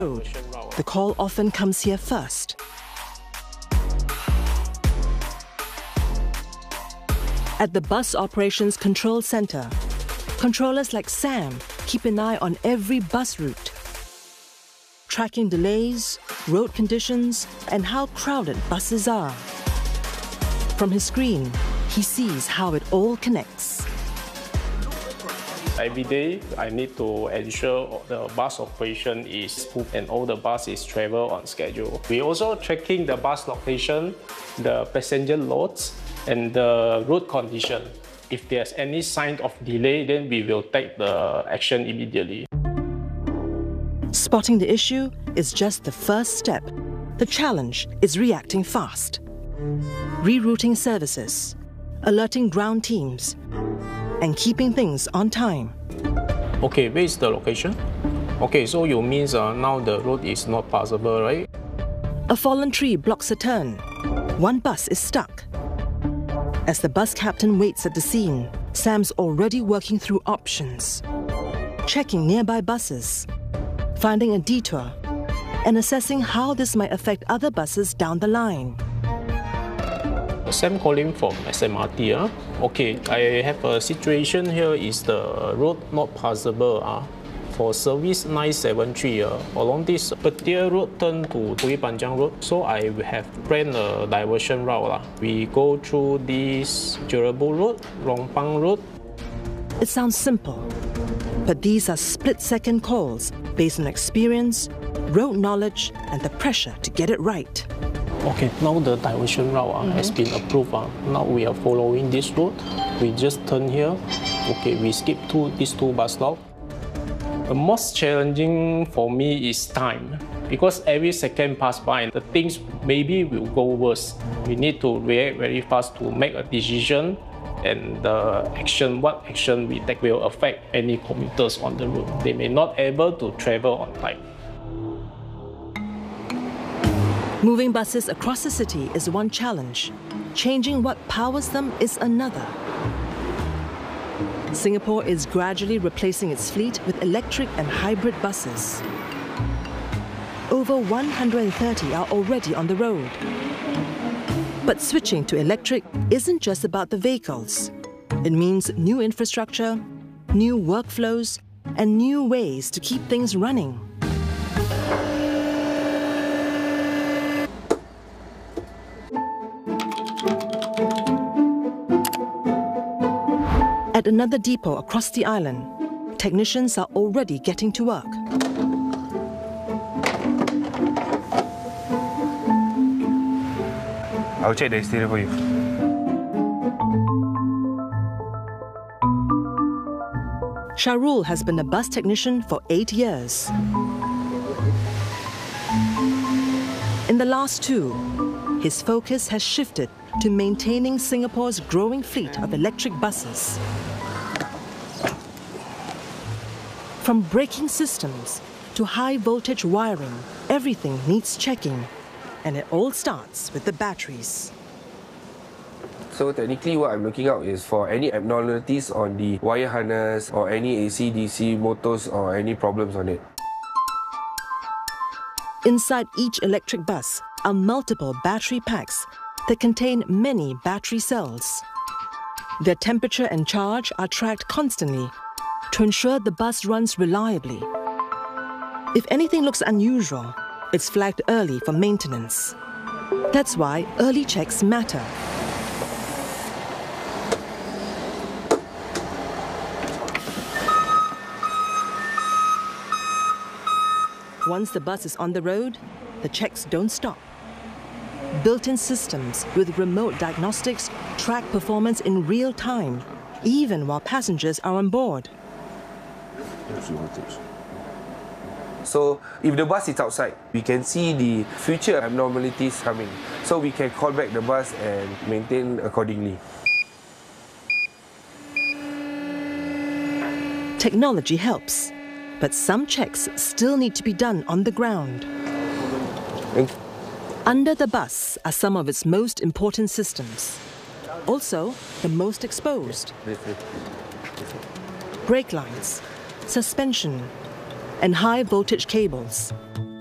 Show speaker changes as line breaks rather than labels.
road. The call often comes here first. At the Bus Operations Control Center, controllers like Sam keep an eye on every bus route, tracking delays, road conditions, and how crowded buses are. From his screen, he sees how it all connects.
Every day, I need to ensure the bus operation is smooth and all the buses travel on schedule. We also tracking the bus location, the passenger loads, and the road condition. If there's any sign of delay, then we will take the action immediately.
Spotting the issue is just the first step. The challenge is reacting fast. Rerouting services, alerting ground teams, and keeping things on time.
Okay, where is the location? Okay, so you means now the road is not passable, right?
A fallen tree blocks a turn. One bus is stuck. As the bus captain waits at the scene, Sam's already working through options, checking nearby buses, finding a detour, and assessing how this might affect other buses down the line.
Sam calling from SMRT. Okay, I have a situation here is the road not passable. For service 973, along this particular road turn to Bukit Panjang Road, so I have planned a diversion route. We go through this Jerabu Road, Rompang Road.
It sounds simple, but these are split-second calls based on experience, road knowledge, and the pressure to get it right.
Okay, now the diversion route has been approved. Now we are following this road. We just turn here. Okay, we skip these two bus stops. The most challenging for me is time, because every second pass by, the things maybe will go worse. We need to react very fast to make a decision, and what action we take will affect any commuters on the road. They may not able to travel on time.
Moving buses across the city is one challenge. Changing what powers them is another. Singapore is gradually replacing its fleet with electric and hybrid buses. Over 130 are already on the road. But switching to electric isn't just about the vehicles. It means new infrastructure, new workflows, and new ways to keep things running. At another depot across the island, technicians are already getting to work.
I'll check the exterior for you.
Sharul has been a bus technician for 8 years. In the last 2, his focus has shifted to maintaining Singapore's growing fleet of electric buses. From braking systems to high-voltage wiring, everything needs checking, and it all starts with the batteries.
So technically what I'm looking out is for any abnormalities on the wire harness or any AC/DC motors or any problems on it.
Inside each electric bus are multiple battery packs that contain many battery cells. Their temperature and charge are tracked constantly to ensure the bus runs reliably. If anything looks unusual, it's flagged early for maintenance. That's why early checks matter. Once the bus is on the road, the checks don't stop. Built-in systems with remote diagnostics track performance in real time, even while passengers are on board.
So if the bus is outside, we can see the future abnormalities coming. So we can call back the bus and maintain accordingly.
Technology helps, but some checks still need to be done on the ground. Under the bus are some of its most important systems. Also, the most exposed. Brake lines, suspension, and high voltage cables.